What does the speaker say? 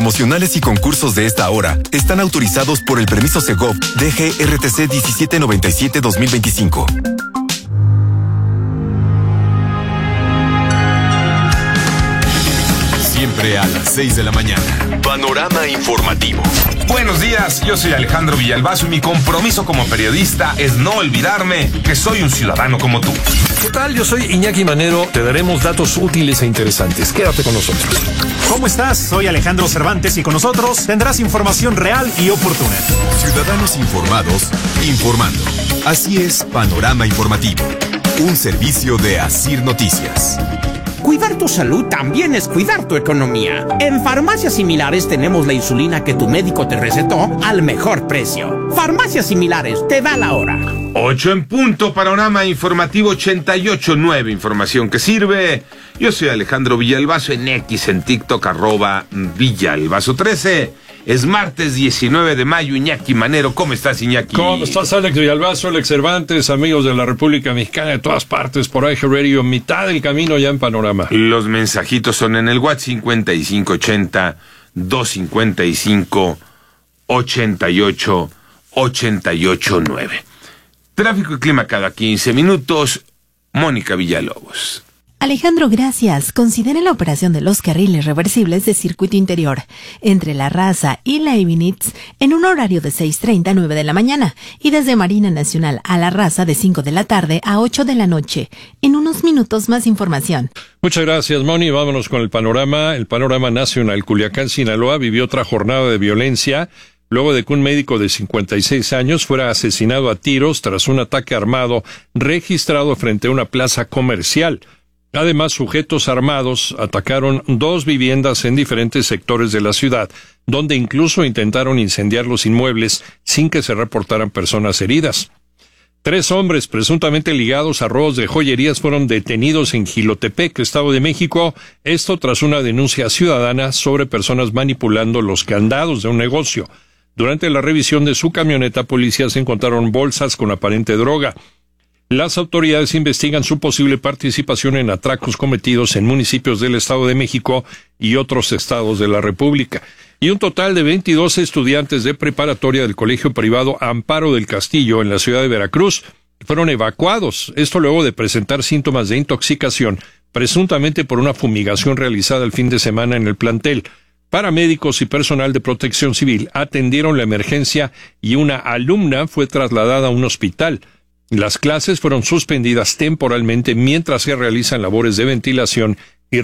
promocionales y concursos de esta hora están autorizados por el permiso Segov DGRTC 1797-2025. Siempre a las 6 de la mañana. Panorama informativo. Buenos días, yo soy Alejandro Villalbazo y mi compromiso como periodista es no olvidarme que soy un ciudadano como tú. ¿Qué tal? Yo soy Iñaki Manero. Te daremos datos útiles e interesantes. Quédate con nosotros. ¿Cómo estás? Soy Alejandro Cervantes y con nosotros tendrás información real y oportuna. Ciudadanos informados, informando. Así es Panorama Informativo, un servicio de Asir Noticias. Cuidar tu salud también es cuidar tu economía. En Farmacias Similares tenemos la insulina que tu médico te recetó al mejor precio. Farmacias Similares, te da la hora. 8 en punto, Panorama Informativo 88.9, información que sirve. Yo soy Alejandro Villalbazo en X, en TikTok, @Villalbazo13. Es martes 19 de mayo, Iñaki Manero. ¿Cómo estás, Iñaki? ¿Cómo estás, Alex Villalbazo, Alex Cervantes, amigos de la República Mexicana de todas partes, por iHeart Radio, mitad del camino ya en Panorama? Los mensajitos son en el WhatsApp 5580-255-88-889. Tráfico y clima cada 15 minutos. Mónica Villalobos. Alejandro, gracias. Considera la operación de los carriles reversibles de circuito interior entre La Raza y Leibniz en un horario de 6:30 a 9 de la mañana y desde Marina Nacional a La Raza de 5 de la tarde a 8 de la noche. En unos minutos más información. Muchas gracias, Moni. Vámonos con el panorama. El panorama nacional. Culiacán, Sinaloa, vivió otra jornada de violencia luego de que un médico de 56 años fuera asesinado a tiros tras un ataque armado registrado frente a una plaza comercial. Además, sujetos armados atacaron 2 viviendas en diferentes sectores de la ciudad, donde incluso intentaron incendiar los inmuebles sin que se reportaran personas heridas. 3 hombres presuntamente ligados a robos de joyerías fueron detenidos en Jilotepec, Estado de México, esto tras una denuncia ciudadana sobre personas manipulando los candados de un negocio. Durante la revisión de su camioneta, policías encontraron bolsas con aparente droga. Las autoridades investigan su posible participación en atracos cometidos en municipios del Estado de México y otros estados de la República. Y un total de 22 estudiantes de preparatoria del colegio privado Amparo del Castillo en la ciudad de Veracruz fueron evacuados. Esto luego de presentar síntomas de intoxicación, presuntamente por una fumigación realizada el fin de semana en el plantel. Paramédicos y personal de protección civil atendieron la emergencia y una alumna fue trasladada a un hospital. Las clases fueron suspendidas temporalmente mientras se realizan labores de ventilación